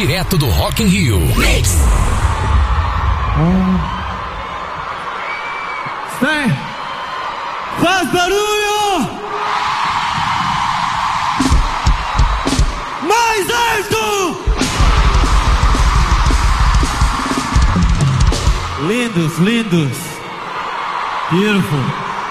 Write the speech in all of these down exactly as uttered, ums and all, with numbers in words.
direto do Rock in Rio. Mix. Stay. Faz barulho! Mais alto! Lindos, lindos. Beautiful.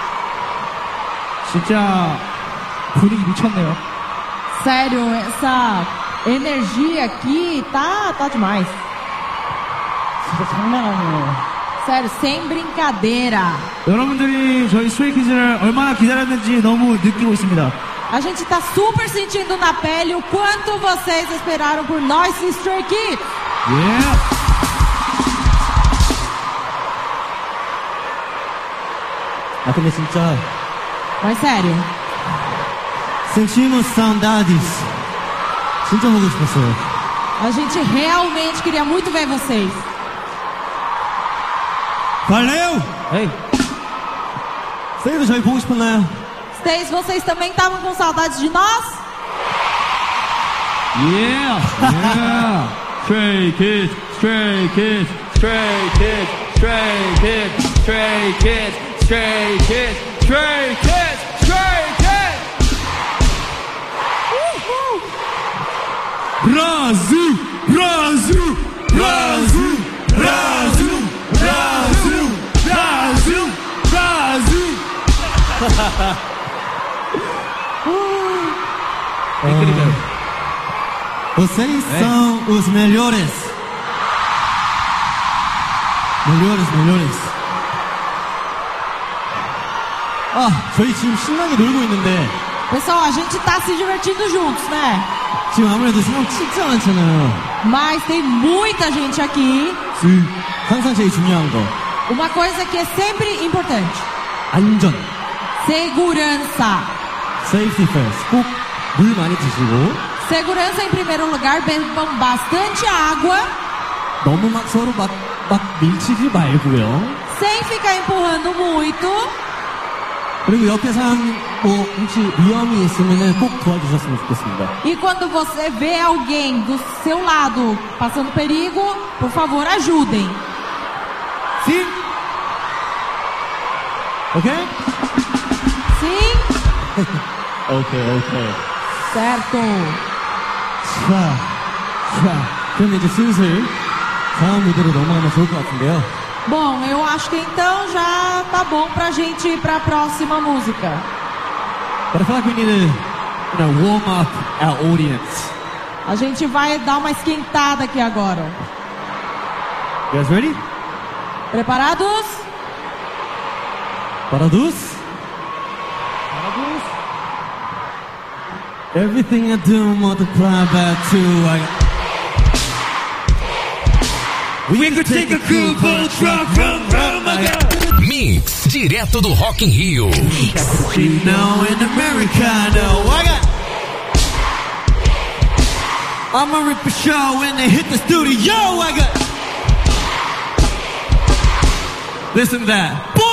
진짜 분위기 미쳤네요. Sério, essa energia aqui tá, tá demais. 진짜 장난 아니에요. Sério, sem brincadeira. 여러분들이 저희 스트레이키즈를 얼마나 기다렸는지 너무 느끼고 있습니다. A gente tá super sentindo na pele o quanto vocês esperaram por nós, Stray Kids. Yeah. 아 근데 진짜 Mas sério, Sentimos saudades. 진짜 보고 싶었어요. a gente realmente queria muito ver vocês. Valeu! Ei. Vocês 저희 보고 싶었나요? Stays, vocês também estavam com saudades de nós? Yeah! Yeah! Stray Kids, Stray Kids, Stray Kids, Stray Kids, Stray Kids, Stray Kids, Stray Kids, Stray Kids! Uhul! Brasil! Brasil! Brasil! Brasil! Brasil! Brasil! Brasil! Incrível. Vocês é. são os melhores. Melhores, melhores. 아, 저희 지금 신나게 놀고 있는데. Pessoal, a gente tá se divertindo juntos, né? 지금 아무래도 사람 진짜 많잖아요. Mas tem muita gente aqui. 음, 항상 제일 중요한 거. Uma coisa que é sempre importante. 안전. Segurança. Safety first. 꼭 물 많이 드시고. Segurança em primeiro lugar, bebam bastante água. 너무 막 서로 막, 막 밀치지 말고요. Sem ficar empurrando muito. 그리고 옆에 사람 뭐 혹시 위험이 있으면은 꼭 도와주셨으면 좋겠습니다. E quando você vê alguém do seu lado passando perigo, por favor, ajudem. Sim? Ok? Sim? ok, ok. Certo. 자, 자, 그럼 이제 슬슬 다음 무대로 넘어가면 좋을 것 같은데요. Bom, eu acho que então já tá bom pra gente ir pra próxima música. But I feel like we need to, you know, warm up our audience. A gente vai dar uma esquentada aqui agora. You guys ready? Preparados? Parados? Parados? Everything I do multiply by two. I... We, we could take a cool boat truck from Roma. Mix, direto do Rock in Rio. Cappuccino in Americano. I got. I'ma rip a show when they hit the studio. I got. Listen to that. Boy!